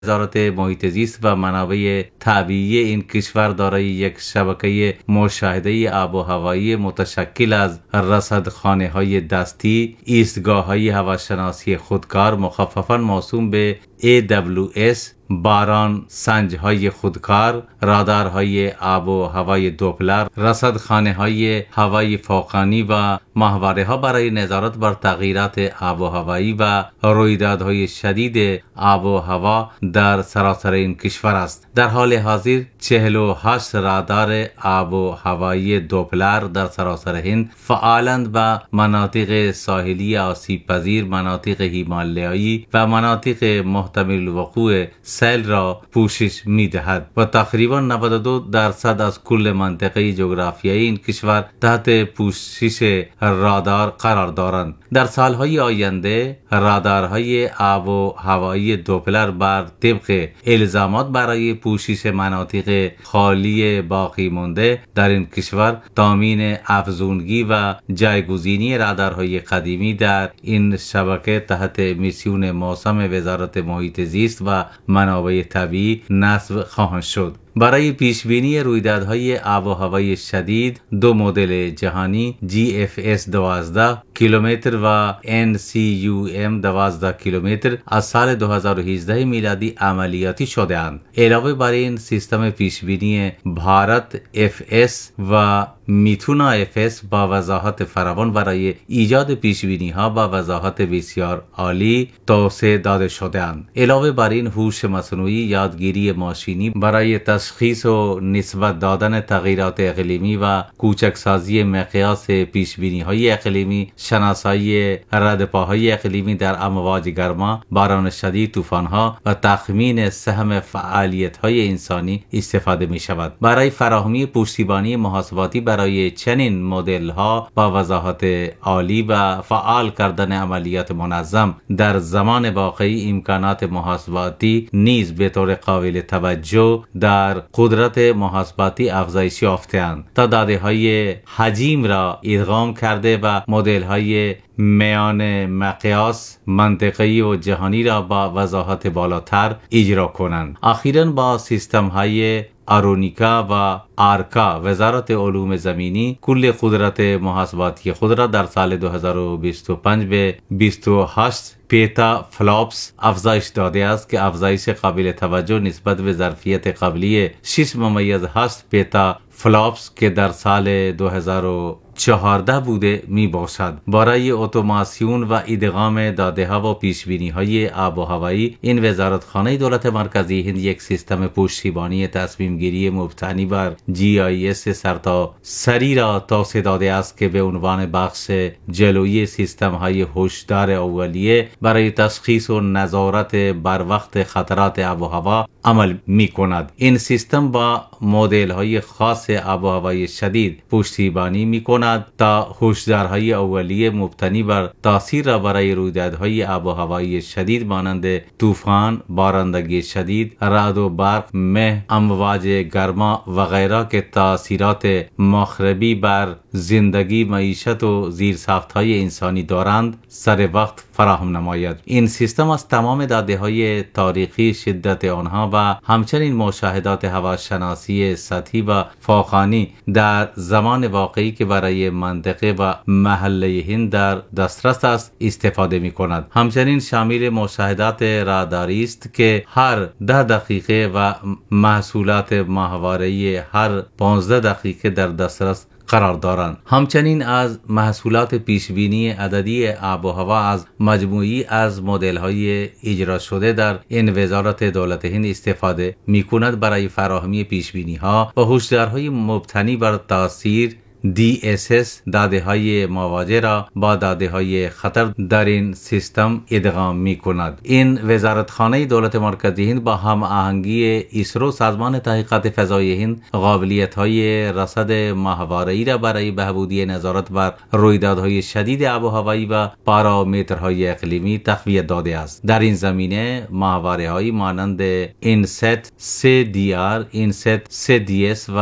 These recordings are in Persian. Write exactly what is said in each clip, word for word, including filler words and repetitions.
وزارت محیط زیست و منابع طبیعی این کشور دارای یک شبکه مشاهده آب و هوایی متشکل از رصدخانه های دستی، ایستگاه های هواشناسی خودکار مخففاً موسوم به ای دبلیو اس، باران سنج های خودکار، رادارهای آب و هوای دوپلر، رصدخانه های هوای فوقانی و ماهواره ها برای نظارت بر تغییرات آب و هوایی و رویدادهای شدید آب و هوا در سراسر این کشور است. در حال حاضر چهل و هشت رادار آب و هوایی دوپلر در سراسر هند فعالند و مناطق ساحلی آسیب پذیر، مناطق هیمالیایی و مناطق محتمل وقوع سیل را پوشش می دهد و تقریبا نود و دو درصد از کل منطقه جغرافیایی این کشور تحت پوشش رادار قرار دارند. در سالهای آینده رادارهای آب و هوایی دوپلر بر طبق الزامات برای پوشش مناطق خالی باقی مانده در این کشور تامین افزونگی و جایگزینی رادارهای قدیمی در این شبکه تحت میسیون موسم وزارت محیط زیست و منابع طبیعی نصب خواهند شد. برای پیشبینی رویدادهای آب و هوای شدید دو مدل جهانی جی اف اس دوازده کیلومتر و ان سی یو ام دوازده کیلومتر از سال دو هزار و هجده میلادی عملیاتی شده اند. علاوه بر این سیستم پیشبینی بھارت اف اس و میتونا اف اس با وضاحت فراوان برای ایجاد پیشبینی ها با وضاحت بسیار عالی توسعه داده شده اند. علاوه بر این هوش مصنوعی، یادگیری ماشینی برای تشخیص و نسبت دادن تغییرات اقلیمی و کوچکسازی مقیاس پیشبینی های اقلیمی، شناسایی ردپاهای اقلیمی در امواج گرما، باران شدید، طوفان ها و تخمین سهم فعالیت های انسانی استفاده می شود. برای فراهمی پشتیبانی محاسباتی برای چنین مدل ها با وضاحت عالی و فعال کردن عملیات منظم در زمان واقعی، امکانات محاسباتی نیز به طور قابل توجه در قدرت محاسباتی افزایش یافته‌اند تا داده‌های حجم را ادغام کرده و مدل‌های میان مقیاس منطقه‌ای و جهانی را با وضاحت بالاتر اجرا کنند. اخیراً با سیستم‌های آرونیکا و آرکا وزارت علوم زمینی کل قدرت محاسباتی خود را در سال دو هزار و بیست و پنج به بیست و هشت پیتا فلاپس افزایش داده است که افزایش قابل توجه نسبت به ظرفیت قبلی شش ممیز هشت پیتا فلاپس که در سال دو هزار و چهارده بوده می باشد. برای اتوماسیون و ادغام داده ها و پیش بینی های آب و هوایی، این وزارتخانه دولت مرکزی هند یک سیستم پشتیبانی تصمیم گیری مبتنی بر جی آی اس سرتا سری را توسعه داده است که به عنوان بخش جلویی سیستم های هشدار اولیه برای تشخیص و نظارت بر وقت خطرات آب و هوا عمل می کند. این سیستم با مدل های خاص آب و هوای شدید پشتیبانی می کند تا هشدارهای اولیه مبتنی بر تاثیر را برای رویدادهای آب و هوایی شدید مانند طوفان، بارندگی شدید، رعد و برق، مه، امواج گرما و غیره که تاثیرات مخربی بر زندگی، معیشت و زیرساختهای انسانی دارند سر وقت فراهم نماید. این سیستم از تمام داده های تاریخی، شدت آنها و همچنین مشاهدات هواشناسی سطحی و فوقانی در زمان واقعی که برای منطقه و محله هند در دسترس است استفاده می کند. همچنین شامل مشاهدات راداری است که هر ده دقیقه و محصولات ماهواره‌ای هر پانزده دقیقه در دسترس قرار دارند. همچنین از محصولات پیشبینی عددی آب و هوا از مجموعی از مدل‌های اجرا شده در این وزارت دولت هند استفاده می‌کند برای فراهمی پیشبینی‌ها و هشدارهای مبتنی بر تاثیر دی اس اس داده های مواجه را با داده های خطر در این سیستم ادغام می کند. این وزارتخانه دولت مرکزی هند با هم آهنگی اسرو سازمان تحقیقات فضایی هند قابلیت های رصد ماهواره‌ای را برای بهبودی نظارت بر رویدادهای شدید آب و هوایی و پارامترهای اقلیمی تقویت داده است. در این زمینه ماهواره‌هایی مانند اینست سه دی آر، اینست سه دی اس و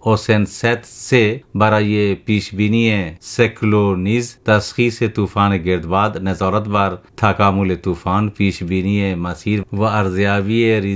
اوسنست سه برای پیشبینی سیکلونیز، تشخیص طوفان گردباد، نظارت بر تکامل طوفان، پیشبینی مسیر و ارزیابی